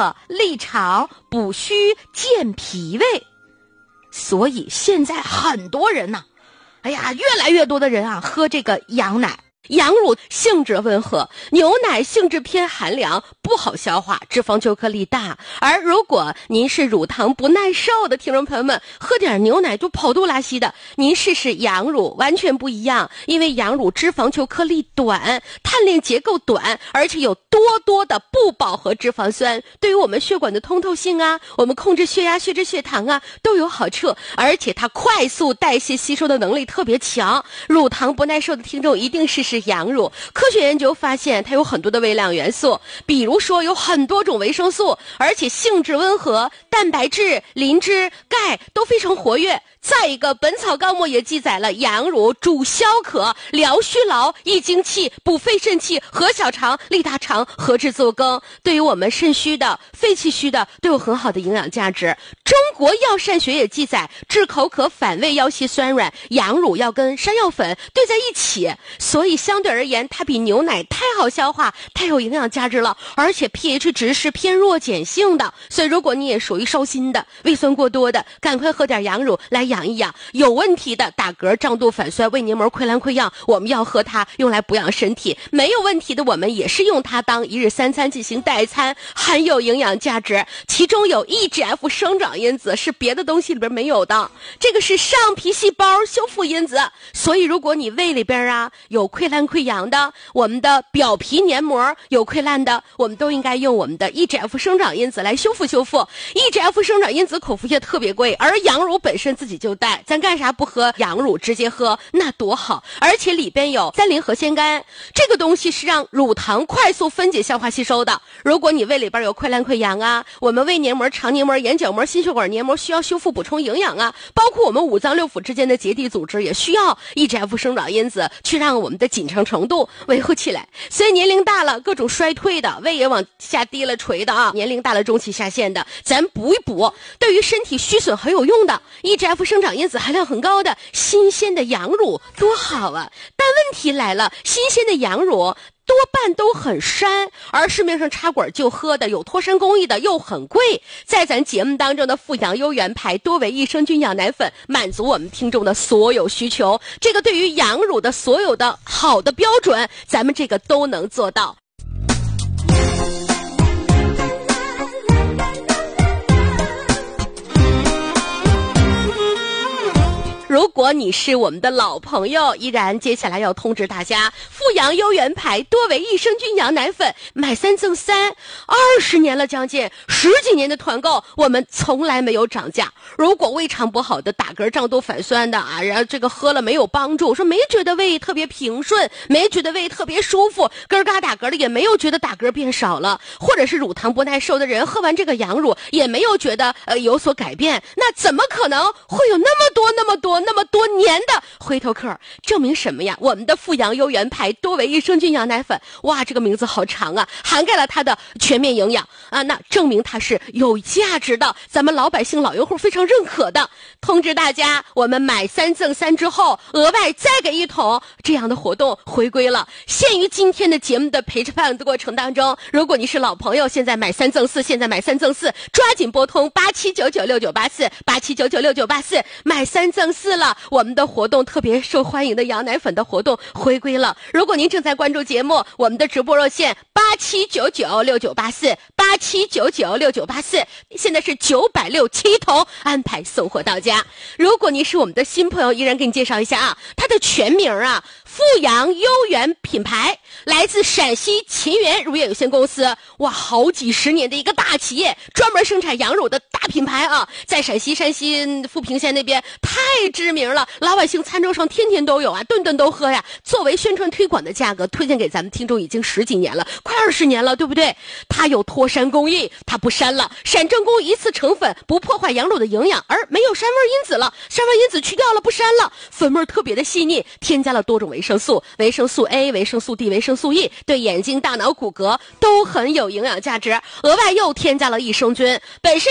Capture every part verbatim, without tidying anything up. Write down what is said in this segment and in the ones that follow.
热、利肠、补虚、健脾胃。所以现在很多人呢、啊，哎呀，越来越多的人啊，喝这个羊奶。羊乳性质温和，牛奶性质偏寒凉，不好消化，脂肪球颗粒大。而如果您是乳糖不耐受的听众朋友们，喝点牛奶就跑肚拉稀的，您试试羊乳，完全不一样。因为羊乳脂肪球颗粒短，碳链结构短，而且有多多的不饱和脂肪酸，对于我们血管的通透性啊，我们控制血压、血脂、血糖啊都有好处。而且它快速代谢吸收的能力特别强，乳糖不耐受的听众一定试试羊乳。科学研究发现它有很多的微量元素，比如说有很多种维生素，而且性质温和，蛋白质、磷脂、钙都非常活跃。再一个，《本草纲目》也记载了羊乳主消渴、疗虚劳、益精气、补肺肾气、和小肠、利大肠、和治作羹，对于我们肾虚的、肺气虚的都有很好的营养价值。中国药膳学也记载，治口渴、反胃、腰膝酸软，羊乳要跟山药粉兑在一起，所以相对而言，它比牛奶太好消化，太有营养价值了，而且 pH 值是偏弱碱性的。所以如果你也属于烧心的、胃酸过多的，赶快喝点羊乳来养一养。有问题的打嗝、胀肚、反酸、胃黏膜溃烂溃疡，我们要喝它用来补养身体。没有问题的，我们也是用它当一日三餐进行代餐，很有营养价值。其中有 E G F 生长因子，是别的东西里边没有的，这个是上皮细胞修复因子。所以如果你胃里边啊有溃烂溃疡的，我们的表皮黏膜有溃烂的，我们都应该用我们的 E G F 生长因子来修复修复。 E G F 生长因子口服液特别贵，而羊乳本身自己就带，咱干啥不喝羊乳直接喝，那多好。而且里边有三磷核酰苷，这个东西是让乳糖快速分解消化吸收的。如果你胃里边有溃烂溃疡啊，我们胃黏膜、肠黏膜、眼角膜、心血管黏膜需要修复补充营养啊，包括我们五脏六腑之间的结缔组织也需要 E G F 生长因子去让我们的紧张程度维护起来。所以年龄大了，各种衰退的，胃也往下低了垂的啊，年龄大了中期下陷的，咱补一补，对于身体虚损很有用的 E G F 生长因子含量很高的新鲜的羊乳多好啊！但问题来了，新鲜的羊乳多半都很膻，而市面上插管就喝的有脱膻工艺的又很贵。在咱节目当中的富阳优元牌多维益生菌养奶粉，满足我们听众的所有需求。这个对于羊乳的所有的好的标准，咱们这个都能做到。如果你是我们的老朋友，依然接下来要通知大家，富阳优元牌多维益生菌养奶粉买三赠三，二十年了，将近十几年的团购，我们从来没有涨价。如果胃肠不好的、打嗝、胀肚、反酸的啊，然后这个喝了没有帮助，说没觉得胃特别平顺，没觉得胃特别舒服，咯嘎打嗝的也没有觉得打嗝变少了，或者是乳糖不耐受的人喝完这个羊乳也没有觉得呃有所改变，那怎么可能会有那么多那么多那么多年的回头客？证明什么呀？我们的富阳优元牌多维益生菌养奶粉，哇，这个名字好长啊，涵盖了它的全面营养啊，那证明它是有价值的，咱们老百姓老用户非常认可的。通知大家，我们买三赠三之后，额外再给一桶，这样的活动回归了。限于今天的节目的陪伴的过程当中，如果你是老朋友，现在买三赠四，现在买三赠四，抓紧拨通八七九九六九八四八七九九六九八四，买三赠四了。我们的活动特别受欢迎的羊奶粉的活动回归了。如果您正在关注节目，我们的直播热线八七九九六九八四八七九九六九八四，现在是九百六七桶安排送货到家。如果您是我们的新朋友，依然给你介绍一下啊，它的全名啊，富阳优元品牌，来自陕西秦源乳业有限公司，哇，好几十年的一个大企业，专门生产羊乳的大品牌啊，在陕西山西富平县那边太知名了，老百姓餐桌上天天都有啊，顿顿都喝呀。作为宣传推广的价格，推荐给咱们听众已经十几年了，快二十年了，对不对？它有脱膻工艺，它不膻了，闪正宫一次成粉，不破坏羊乳的营养，而没有膻味因子了，膻味因子去掉了，不膻了，粉味特别的细腻，添加了多种维生素，维生素 A、维生素 D、维生素 E， 对眼睛、大脑、骨骼都很有营养价值。额外又添加了益生菌，本身羊乳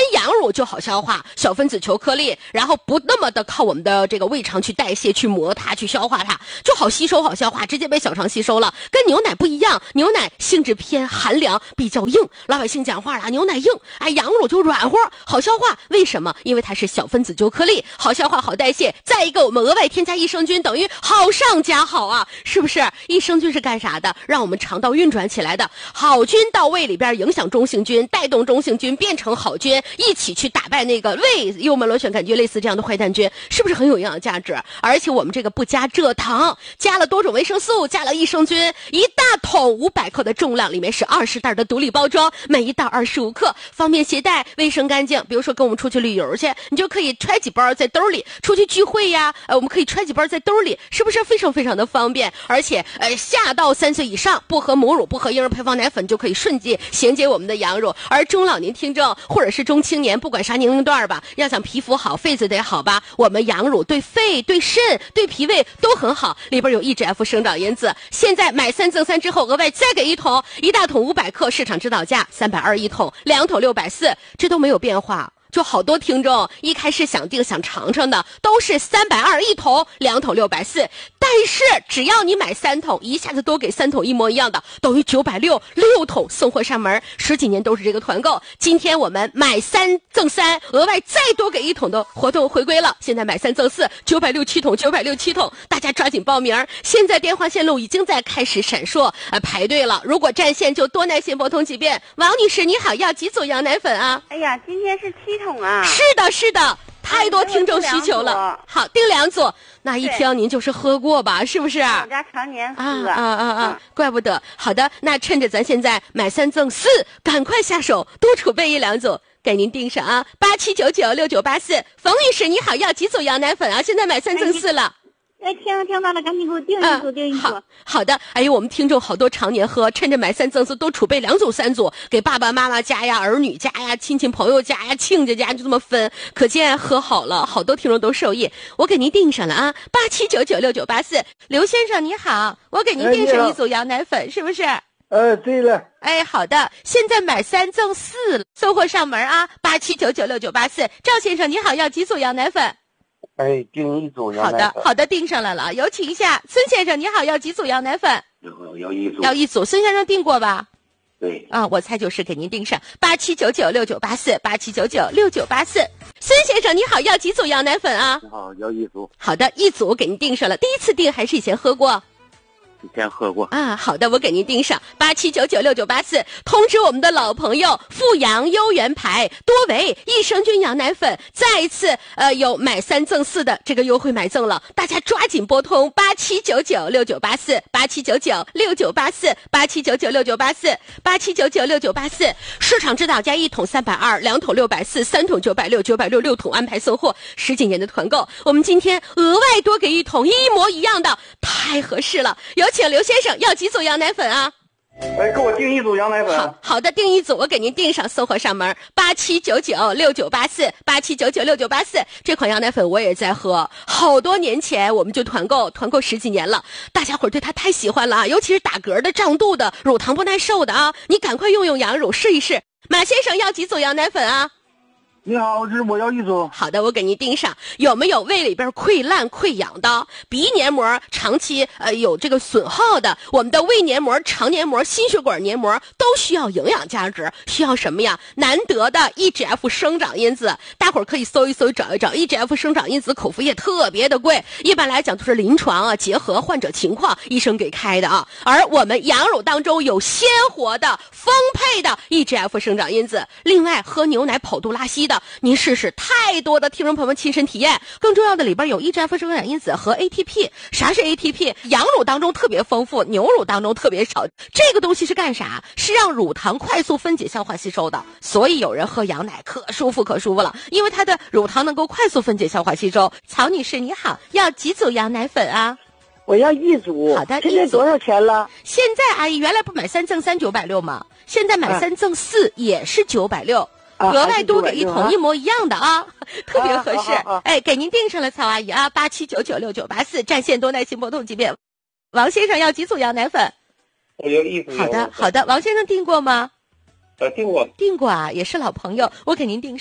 乳就好消化，小分子球颗粒，然后不那么的靠我们的这个胃肠去代谢、去磨它、去消化它，就好吸收、好消化，直接被小肠吸收了。跟牛奶不一样，牛奶性质偏寒凉，比较硬。老百姓讲话了，牛奶硬，哎，羊乳就软和，好消化。为什么？因为它是小分子球颗粒，好消化、好代谢。再一个，我们额外添加益生菌，等于好上加好啊，是不是？益生菌是干啥的？让我们肠道运转起来的。好菌到胃里边，影响中性菌，带动中性菌变成好菌，一起去打败那个胃幽门螺旋杆菌类似这样的坏蛋菌，是不是很有营养价值？而且我们这个不加蔗糖，加了多种维生素，加了益生菌，一大桶五百克的重量，里面是二十袋的独立包装，每一袋二十五克，方便携带，卫生干净。比如说跟我们出去旅游去，你就可以揣几包在兜里，出去聚会呀，呃，我们可以揣几包在兜里，是不是非常非常的方便？而且，呃，下到三岁以上，不喝母乳，不喝婴儿配方奶粉，就可以瞬间衔接我们的羊乳。而中老年听众或者是中青年，不管啥年龄段吧，要想皮肤好，肺子得好吧，我们羊乳对肺、对肾、对脾胃都很好，里边有 E G F 生长因子。现在买三赠三之后，额外再给一桶，一大桶五百克，市场指导价三百二一桶，两桶六百四，这都没有变化。就好多听众一开始想订想尝尝的都是三百二一桶，两桶六百四，但是只要你买三桶，一下子多给三桶一模一样的，等于九百六，六桶送货上门，十几年都是这个团购。今天我们买三赠三，额外再多给一桶的活动回归了，现在买三赠四，九百六七桶，九百六七桶，大家抓紧报名。现在电话线路已经在开始闪烁，呃，排队了。如果占线就多耐心拨通几遍。王女士你好，要几组羊奶粉啊？ 哎呀，今天是七桶啊！ 是的，是的，太多听众需求了。好，订两组，那一听您就是喝过吧，是不是？ 我家常年喝。 啊啊啊啊！怪不得。好的，那趁着咱现在买三赠四，赶快下手，多储备一两组。给您订上啊，八七九九六九八四。冯女士你好，要几组羊奶粉啊？现在买三赠四了。 哎，听听到了，赶紧给我订一组，订一组。 好好的，哎呦，我们听众好多常年喝，趁着买三赠四都储备两组三组，给爸爸妈妈家呀、儿女家呀、亲戚朋友家呀、亲家家就这么分，可见喝好了，好多听众都受益。我给您订上了啊，八七九九六九八四。刘先生你好，我给您订上一组羊奶粉，是不是？ 呃，对了， 哎，好的，现在买三赠四，送货上门啊，八七九九六九八四。赵先生你好，要几组羊奶粉？ 哎，订一组羊奶粉。 好的，好的，订上来了。有请一下孙先生，你好，要几组羊奶粉？ 要要一组。 要一组。孙先生订过吧？ 对。 啊，我猜就是给您订上八七九九六九八四，八七九九六九八四。孙先生，你好，要几组羊奶粉啊？ 你好，要一组。 好的，一组给您订上了。第一次订还是以前喝过？ 以前喝过啊，好的，我给您订上八七九九六九八四。通知我们的老朋友，富阳优元牌多维益生菌羊奶粉再一次呃有买三赠四的这个优惠买赠了，大家抓紧拨通八七九九六九八四，八七九九六九八四，八七九九六九八四，八七九九六九八四。市场指导价一桶三百二，两桶六百四，三桶九百六，九百六六桶安排送货，十几年的团购，我们今天额外多给一桶一模一样的，太合适了。有请刘先生，要几组羊奶粉啊？ 哎，给我订一组羊奶粉。 好好的，订一组，我给您订上，送货上门。八七九九六九八四，八七九九六九八四。这款羊奶粉我也在喝，好多年前我们就团购，团购十几年了，大家伙儿对它太喜欢了啊！尤其是打嗝的、胀肚的、乳糖不耐受的啊，你赶快用用羊乳试一试。马先生要几组羊奶粉啊？ 你好，是我要一组。 好的，我给您订上。有没有胃里边溃烂溃疡的，鼻黏膜长期呃有这个损耗的，我们的胃黏膜、肠黏膜、心血管黏膜都需要营养价值，需要什么呀？难得的 E G F 生长因子，大伙儿可以搜一搜找一找。E G F 生长因子口服液特别的贵，一般来讲都是临床啊结合患者情况医生给开的啊。而我们羊乳当中有鲜活的丰沛的 E G F 生长因子，另外喝牛奶跑肚拉稀的您试试，太多的听众朋友们亲身体验。更重要的，里边有 E G F 生长因子和 A T P。 啥是 A T P？ 羊乳当中特别丰富，牛乳当中特别少。这个东西是干啥？是让乳糖快速分解消化吸收的。所以有人喝羊奶可舒服可舒服了，因为它的乳糖能够快速分解消化吸收。曹女士你好，要几组羊奶粉啊？ 我要一组。 好的， 现在多少钱了？ 现在阿姨原来不买三赠三九百六吗？现在买三赠四也是九百六。 啊、 额外多给一桶一模一样的啊，啊特别合适。 啊、 哎，给您订上了，曹阿姨啊，八七九九六九八四，占线多耐心拨通几遍。王先生要几组羊奶粉？ 我要一组。 好的，好的，王先生订过吗？ 呃，订过。 订过啊，也是老朋友，我给您订上。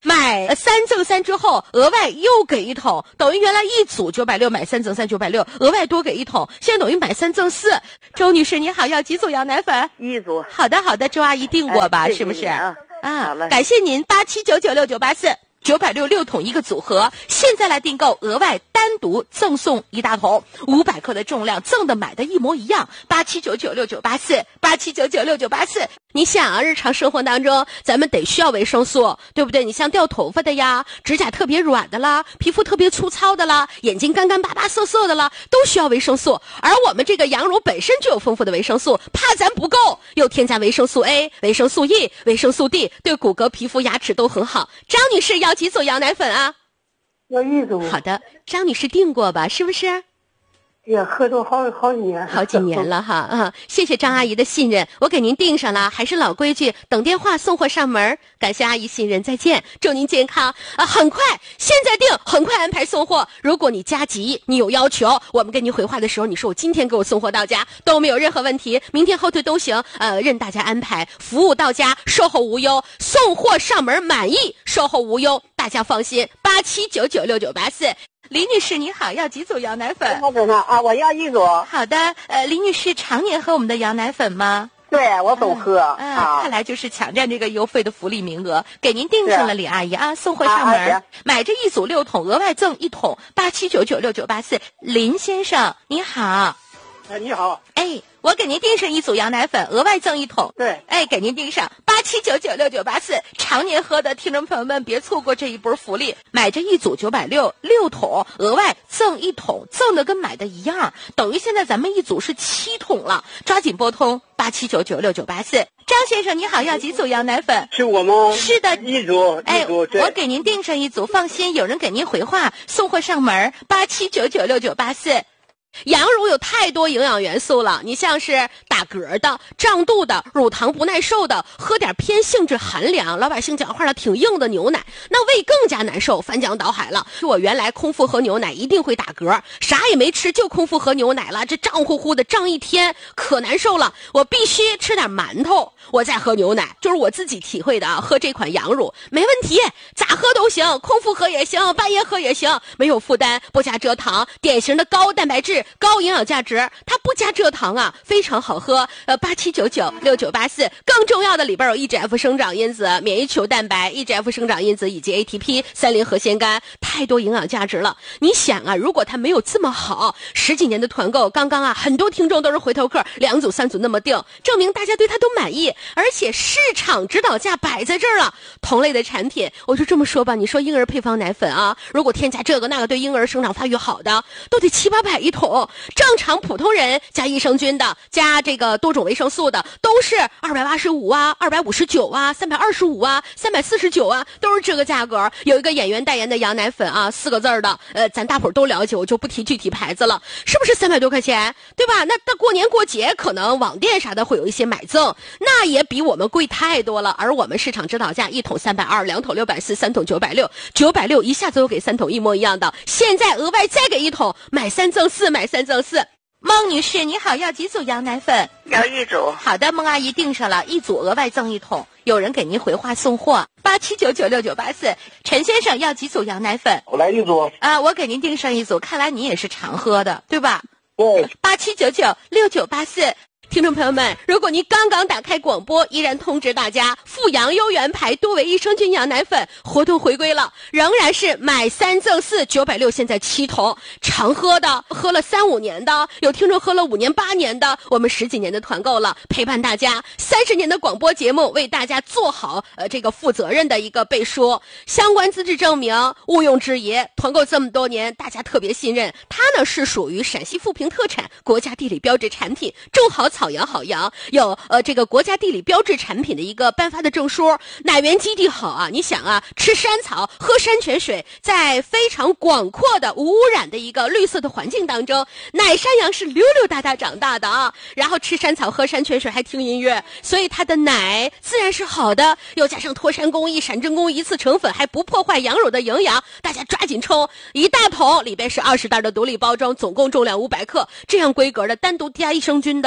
买三赠三之后，额外又给一桶，等于原来一组九百六，买三赠三九百六，额外多给一桶，现在等于买三赠四。周女士你好，要几组羊奶粉？ 一组。 好的好的，周阿姨订过吧？ 哎、 是不是？ 啊， 啊好了， 感谢您，八七九九六九八四。九百六六桶一个组合，现在来订购，额外单独赠送一大桶，五百克的重量，赠的买的一模一样。八七九九六九八四，八七九九六九八四。你想啊，日常生活当中，咱们得需要维生素，对不对？你像掉头发的呀，指甲特别软的啦，皮肤特别粗糙的啦，眼睛干干巴巴涩涩的啦，都需要维生素。而我们这个羊乳本身就有丰富的维生素，怕咱不够，又添加维生素 A、维生素 E、维生素 D， 对骨骼、皮肤、牙齿都很好。张女士要几组羊奶粉啊？ 要一组。 好的，张女士订过吧？是不是？ 也喝多好好几年， 好几年了哈啊！谢谢张阿姨的信任，我给您订上了，还是老规矩，等电话送货上门。感谢阿姨信任，再见，祝您健康啊！很快，现在订，很快安排送货。如果你加急，你有要求，我们给您回话的时候，你说我今天给我送货到家都没有任何问题，明天后退都行，呃，任大家安排，服务到家，售后无忧，送货上门满意，售后无忧，大家放心。八七九九六九八四。李女士你好，要几组羊奶粉？ 我等着啊，我要一组。 好的，呃，李女士常年喝我们的羊奶粉吗？ 对，我总喝。 嗯、 啊， 看来就是抢占这个邮费的福利名额，给您订上了，李阿姨啊，送货上门，啊啊、买这一组六桶，额外赠一桶，八七九九六九八四。林先生你好。 哎，你好。 哎，我给您订上一组羊奶粉，额外赠一桶。 对， 哎，给您订上八七九九六九八四。常年喝的听众朋友们，别错过这一波福利，买这一组九百六六桶，额外赠一桶，赠的跟买的一样，等于现在咱们一组是七桶了，抓紧拨通八七九九六九八四。张先生你好，要几组羊奶粉？ 是我吗？ 是的， 一组， 哎， 一组。 我给您订上一组，放心，有人给您回话，送货上门，八七九九六九八四。羊乳有太多营养元素了，你像是打嗝的、胀肚的、乳糖不耐受的，喝点偏性质寒凉、老百姓讲话了挺硬的牛奶，那胃更加难受，翻江倒海了。我原来空腹喝牛奶一定会打嗝，啥也没吃就空腹喝牛奶了，这胀乎乎的胀一天可难受了，我必须吃点馒头，我再喝牛奶。就是我自己体会的啊，喝这款羊乳没问题，咋喝都行，空腹喝也行，半夜喝也行，没有负担，不加蔗糖，典型的高蛋白质、高营养价值，它不加蔗糖啊，非常好喝。呃，八七九九六九八四，更重要的里边有 E G F 生长因子、免疫球蛋白、E G F 生长因子以及 A T P 三磷核酰苷，太多营养价值了。你想啊，如果它没有这么好，十几年的团购，刚刚啊，很多听众都是回头客，两组三组那么订，证明大家对它都满意，而且市场指导价摆在这儿了。同类的产品，我就这么说吧，你说婴儿配方奶粉啊，如果添加这个那个对婴儿生长发育好的，都得七八百一桶。正常普通人加益生菌的，加这个多种维生素的，都是二百八十五啊、二百五十九啊、三百二十五啊、三百四十九啊，都是这个价格。有一个演员代言的羊奶粉啊，四个字儿的，呃，咱大伙儿都了解，我就不提具体牌子了，是不是三百多块钱？对吧？那到过年过节可能网店啥的会有一些买赠，那也比我们贵太多了。而我们市场指导价一桶三百二，两桶六百四，三桶九百六，九百六一下子又给三桶一模一样的，现在额外再给一桶，买三赠四，买三赠四。孟女士你好，要几组羊奶粉？ 要一组。 好的，孟阿姨订上了，一组额外赠一桶，有人给您回话送货，八七九九六九八四。陈先生要几组羊奶粉？ 我来一组。 啊，我给您订上一组，看来你也是常喝的，对吧？ 对。 八七九九六九八四。听众朋友们，如果您刚刚打开广播，依然通知大家，富阳优元牌多维益生菌羊奶粉活动回归了，仍然是买三赠四，九百六现在七桶，常喝的，喝了三五年的，有听众喝了五年八年的，我们十几年的团购了，陪伴大家三十年的广播节目，为大家做好呃这个负责任的一个背书，相关资质证明毋庸置疑，团购这么多年，大家特别信任它呢，是属于陕西富平特产，国家地理标志产品，种好草。草羊好羊有呃这个国家地理标志产品的一个颁发的证书，奶源基地好啊！你想啊，吃山草喝山泉水，在非常广阔的无污染的一个绿色的环境当中，奶山羊是溜溜达达长大的啊。然后吃山草喝山泉水还听音乐，所以它的奶自然是好的，又加上脱山工艺、闪真工艺一次成粉，还不破坏羊乳的营养，大家抓紧冲！一大桶里边是二十袋的独立包装，总共重量五百克，这样规格的单独加益生菌的都得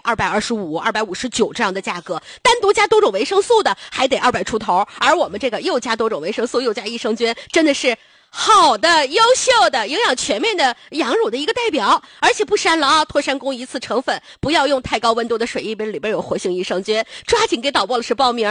二百二十五、二百五十九这样的价格，单独加多种维生素的还得二百出头，而我们这个又加多种维生素又加益生菌，真的是好的、优秀的、营养全面的羊乳的一个代表。而且不删了啊，脱山工一次成粉，不要用太高温度的水，因为里边有活性益生菌。抓紧给导播老师报名。